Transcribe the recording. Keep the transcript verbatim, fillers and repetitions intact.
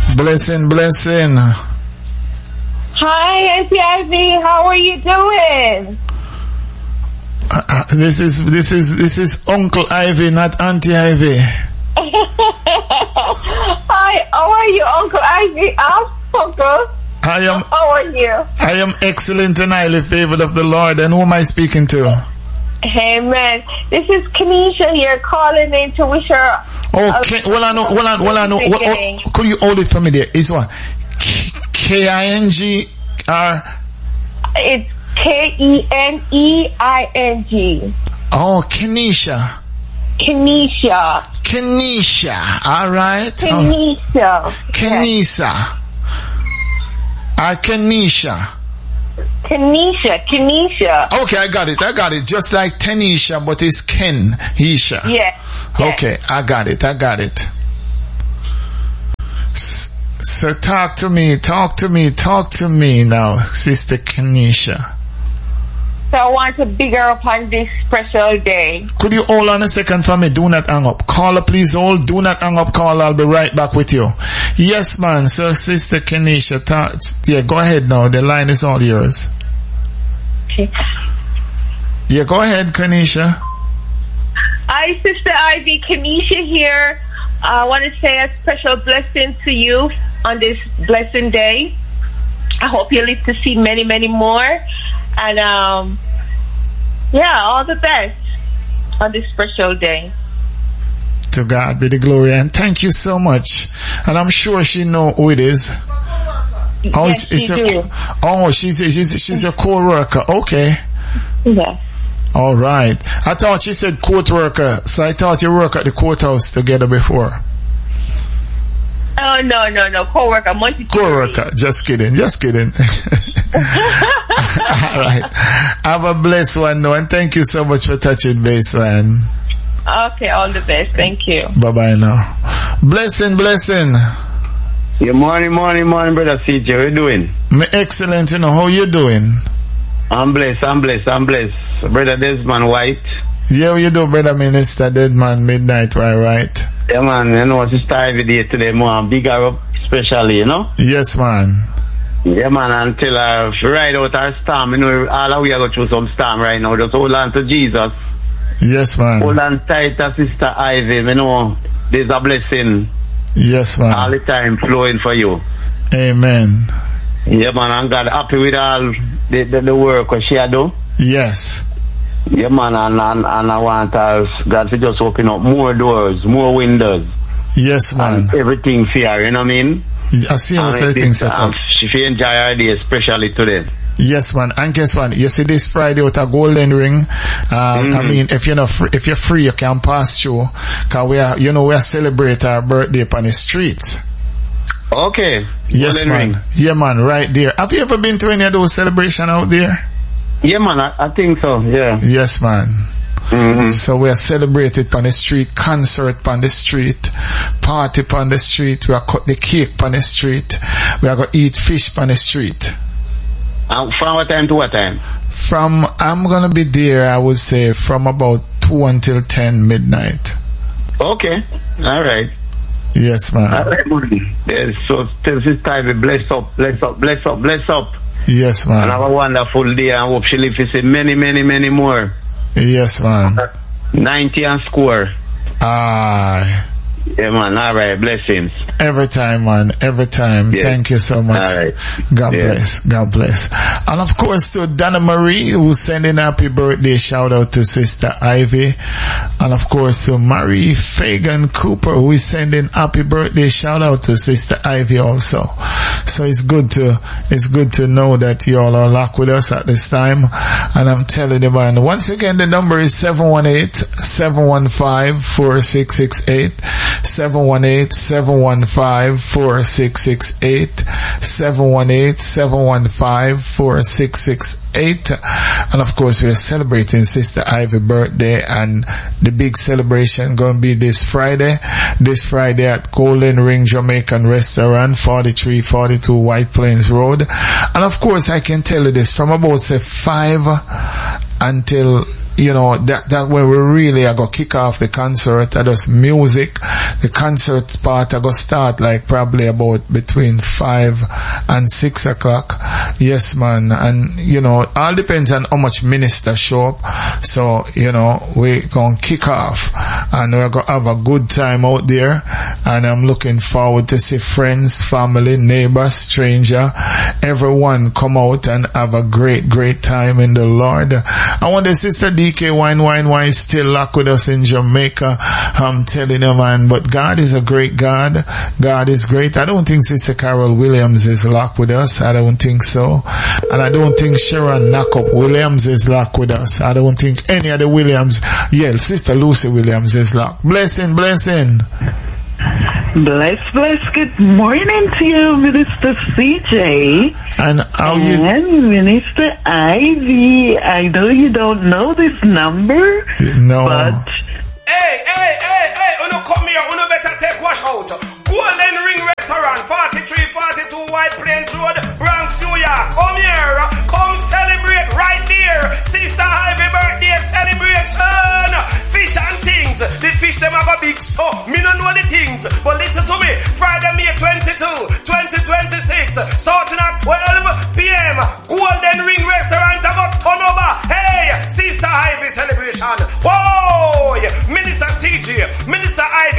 Blessing, blessing. Hi, Auntie Ivy. How are you doing? Uh, uh, this is this is this is Uncle Ivy, not Auntie Ivy. Hi, how are you, Uncle Ivy? I'm Uncle. I am. How are you? I am excellent and highly favored of the Lord. And who am I speaking to? Amen. This is Kenisha here, calling in to wish her. Okay. Well, I know. Well, I know. Well, I know. Well, oh, could you hold it for me there? It's what? K I N G R. It's K E N E I N G. Oh, Kenisha. Kenisha. Kenisha. All right. Kenisha. Oh. Kenisha. Ah, Kenisha. Kenisha. Kenisha. Okay, I got it. I got it. Just like Tanisha, but it's Ken. Isha. Yeah. Okay, I got it. I got it. So talk to me. Talk to me. Talk to me now, Sister Kenisha. So I want to big her up on this special day. Could you hold on a second for me? Do not hang up. Caller, please hold. Do not hang up. Call. I'll be right back with you. Yes, man. So, Sister Kenisha, talk. Yeah, go ahead now. The line is all yours. Okay. Yeah, go ahead, Kenisha. Hi, Sister Ivy. Kenisha here. I want to say a special blessing to you on this blessing day. I hope you live to see many, many more. And, um, yeah, all the best on this special day. To God be the glory, and thank you so much. And I'm sure she know who it is. Oh, yes, it's, it's she a, do. Oh, she's a, she's a, she's a co-worker. Okay. Yes. All right. I thought she said court worker, so I thought you work at the courthouse together before. Oh, no, no, no. Co-worker. Co-worker. Just kidding. Just kidding. All right. Have a blessed one, no, and thank you so much for touching base, man. Okay, all the best. Thank you. Bye-bye now. Blessing, blessing. Yeah, morning, morning, morning, brother C J. How you doing? Me excellent, you know. How you doing? I'm blessed, I'm blessed, I'm blessed. Brother Desmond White. Yeah, how you do, brother Minister Deadman Midnight, right, right? Yeah, man, you know, Sister Ivy Day today, man. Big her up, especially, you know? Yes, man. Yeah, man, until I ride out our storm, you know, all of we are going through some storm right now. Just hold on to Jesus. Yes, man. Hold on tight to Sister Ivy, you know, there's a blessing. Yes, man. All the time flowing for you. Amen. Yeah, man, I'm God happy with all the, the, the work what she do. Yes. Yeah, man, and, and, and I want us, God to just open up more doors, more windows. Yes, man. And everything fair, you know what I mean? I see how everything set up. She feel enjoy her day, especially today. Yes, man. And guess what? You see this Friday with a golden ring. Um, mm-hmm. I mean, if you're not free, if you're free, you can pass through. Cause we are, you know, we are celebrate our birthday on the street. Okay. Yes, golden man. Ring. Yeah, man. Right there. Have you ever been to any of those celebrations out there? Yeah, man. I, I think so. Yeah. Yes, man. Mm-hmm. So we are celebrated on the street, concert on the street, party on the street. We are cut the cake on the street. We are going to eat fish on the street. And from what time to what time? From, I'm going to be there, I would say, from about two until ten midnight. Okay. All right. Yes, man. All right, man. Yes, so till this time, bless up, bless up, bless up, bless up. Yes, man. And have a wonderful day. I hope she lives to see many, many, many more. Yes, man. ninety and score. Ah. Yeah, man. All right. Blessings. Every time, man. Every time. Yes. Thank you so much. All right. God yes. bless. God bless. And of course to Donna Marie, who's sending happy birthday shout out to Sister Ivy. And of course to Marie Fagan Cooper, who is sending happy birthday shout out to Sister Ivy also. So it's good to, it's good to know that you all are locked with us at this time. And I'm telling you, man, once again, the number is seven one eight, seven one five, four six six eight. seven one eight, seven one five, four six six eight, seven one eight, seven one five, four six six eight. And of course we're celebrating Sister Ivy's birthday, and the big celebration going to be this Friday this Friday at Golden Ring Jamaican Restaurant, forty-three forty-two White Plains Road. And of course I can tell you this, from about say five until you know, that, that where we really are going to kick off the concert. I just music. The concert part are going to start like probably about between five and six o'clock. Yes, man. And, you know, all depends on how much ministers show up. So, you know, we're going to kick off and we're going to have a good time out there. And I'm looking forward to see friends, family, neighbors, stranger, everyone come out and have a great, great time in the Lord. I want the Sister D K Wine Wine Wine still locked with us in Jamaica. I'm telling you, man, but God is a great God. God is great. I don't think Sister Carol Williams is locked with us. I don't think so. And I don't think Sharon Knockup Williams is locked with us. I don't think any of the Williams. Yeah, Sister Lucy Williams is locked. Blessing, blessing. Bless, bless. Good morning to you, Minister C J. And how you... And Minister Ivy. I know you don't know this number. No. But... Hey, hey, hey, hey, uno come here, uno better take wash out. Golden Ring Restaurant, forty-three forty-two White Plains Road, Bronx, New York. Come here, come celebrate right there. Sister Ivy birthday celebration. Fish and things. The fish them have a big so. Me no know the things. But listen to me. Friday, May twenty-second, twenty twenty-six. Starting at twelve p.m. Golden Ring Restaurant. I got turn over. Hey, Sister Ivy celebration. Whoa! Minister C J, Minister Ivy.